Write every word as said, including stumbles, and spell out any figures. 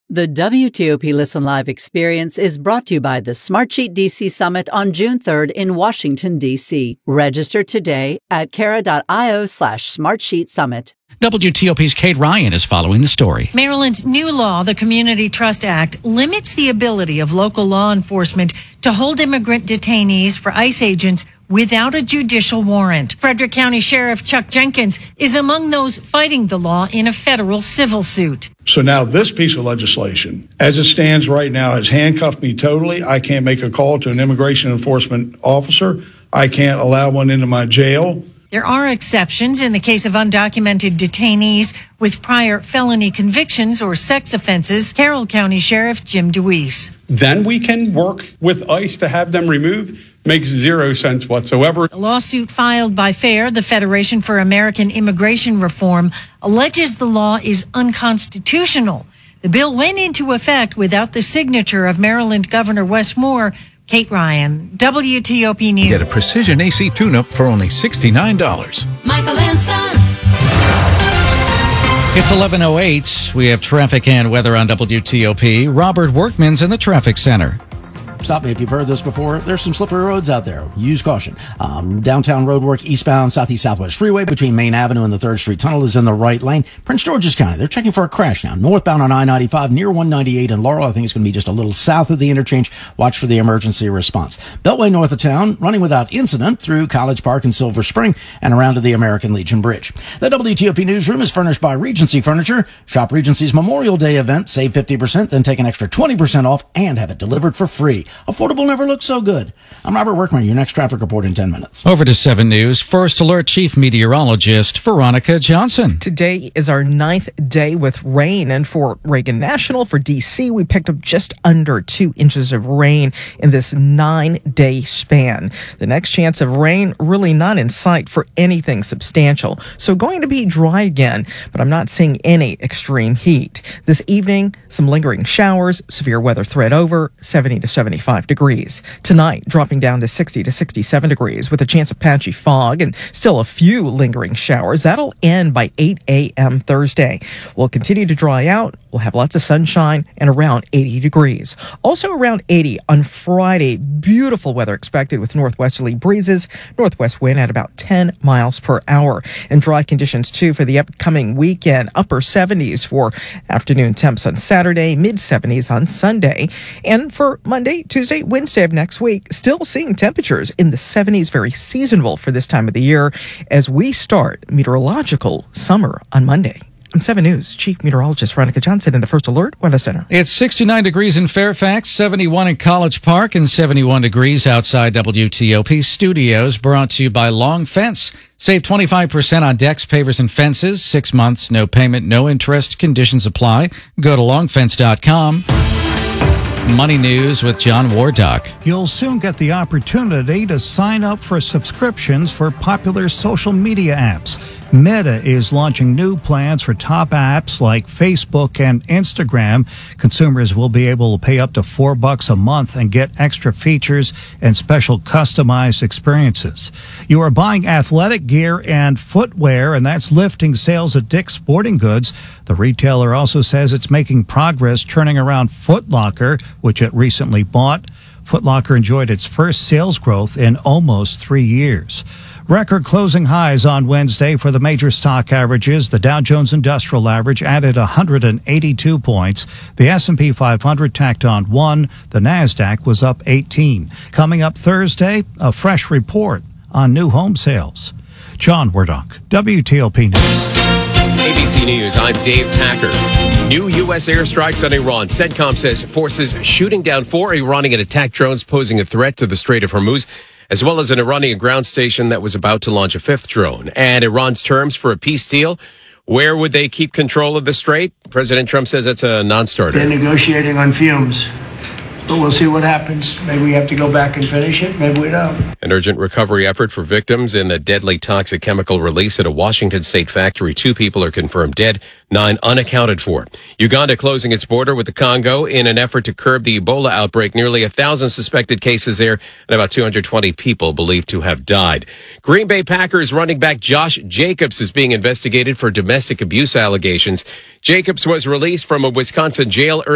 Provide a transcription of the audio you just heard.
The W T O P Listen Live experience is brought to you by the Smartsheet D C Summit on June third in Washington, D C. Register today at cara.io slash Smartsheet Summit. W T O P's Kate Ryan is following the story. Maryland's new law, the Community Trust Act, limits the ability of local law enforcement to hold immigrant detainees for ICE agents without a judicial warrant. Frederick County Sheriff Chuck Jenkins is among those fighting the law in a federal civil suit. So now this piece of legislation, as it stands right now, has handcuffed me totally. I can't make a call to an immigration enforcement officer. I can't allow one into my jail. There are exceptions in the case of undocumented detainees with prior felony convictions or sex offenses. Carroll County Sheriff Jim DeWeese. Then we can work with ICE to have them removed. Makes zero sense whatsoever. A lawsuit filed by FAIR, the Federation for American Immigration Reform, alleges the law is unconstitutional. The bill went into effect without the signature of Maryland Governor Wes Moore. Kate Ryan, W T O P News. Get a precision A C tune-up for only sixty-nine dollars. Michael and Son. It's eleven oh eight. We have traffic and weather on W T O P. Robert Workman's in the traffic center. Stop me if you've heard this before. There's some slippery roads out there. Use caution. Um, downtown roadwork eastbound Southeast Southwest Freeway between Main Avenue and the third Street Tunnel is in the right lane. Prince George's County, they're checking for a crash now. Northbound on I ninety-five near one ninety-eight in Laurel. I think it's going to be just a little south of the interchange. Watch for the emergency response. Beltway north of town, running without incident through College Park and Silver Spring and around to the American Legion Bridge. The W T O P newsroom is furnished by Regency Furniture. Shop Regency's Memorial Day event. Save fifty percent, then take an extra twenty percent off and have it delivered for free. Affordable never looks so good. I'm Robert Workman, your next traffic report in ten minutes. Over to seven News. First Alert Chief Meteorologist Veronica Johnson. Today is our ninth day with rain, and for Reagan National, for D C, we picked up just under two inches of rain in this nine-day span. The next chance of rain really not in sight for anything substantial. So going to be dry again, but I'm not seeing any extreme heat. This evening, some lingering showers, severe weather threat over, seventy to seventy-five degrees. Tonight, dropping down to sixty to sixty-seven degrees with a chance of patchy fog and still a few lingering showers. That'll end by eight a.m. Thursday. We'll continue to dry out. We'll have lots of sunshine and around eighty degrees. Also around eighty on Friday. Beautiful weather expected with northwesterly breezes. Northwest wind at about ten miles per hour. And dry conditions too for the upcoming weekend. Upper seventies for afternoon temps on Saturday. Mid seventies on Sunday. And for Monday, Tuesday, Wednesday of next week, still seeing temperatures in the seventies. Very seasonable for this time of the year as we start meteorological summer on Monday. I'm seven News Chief Meteorologist Veronica Johnson in the First Alert Weather Center. It's sixty-nine degrees in Fairfax, seventy-one in College Park, and seventy-one degrees outside W T O P studios. Brought to you by Long Fence. Save twenty-five percent on decks, pavers, and fences. Six months, no payment, no interest. Conditions apply. Go to long fence dot com. Money News with John Wardock. You'll soon get the opportunity to sign up for subscriptions for popular social media apps. Meta is launching new plans for top apps like Facebook and Instagram. Consumers will be able to pay up to four bucks a month and get extra features and special customized experiences. You are buying athletic gear and footwear, and that's lifting sales at Dick's Sporting Goods. The retailer also says it's making progress turning around Foot Locker, which it recently bought. Foot Locker enjoyed its first sales growth in almost three years. Record closing highs on Wednesday for the major stock averages. The Dow Jones Industrial Average added one hundred eighty-two points. The S and P five hundred tacked on one. The NASDAQ was up eighteen. Coming up Thursday, a fresh report on new home sales. John Wardock, W T O P News. A B C News, I'm Dave Packer. New U S airstrikes on Iran. CENTCOM says forces shooting down four Iranian attack drones posing a threat to the Strait of Hormuz, as well as an Iranian ground station that was about to launch a fifth drone. And Iran's terms for a peace deal. Where would they keep control of the strait? President Trump says that's a non-starter. They're negotiating on fumes. But we'll see what happens. Maybe we have to go back and finish it. Maybe we don't. An urgent recovery effort for victims in a deadly toxic chemical release at a Washington state factory. Two people are confirmed dead, nine unaccounted for. Uganda closing its border with the Congo in an effort to curb the Ebola outbreak. Nearly a thousand suspected cases there and about two hundred twenty people believed to have died. Green Bay Packers running back Josh Jacobs is being investigated for domestic abuse allegations. Jacobs was released from a Wisconsin jail earlier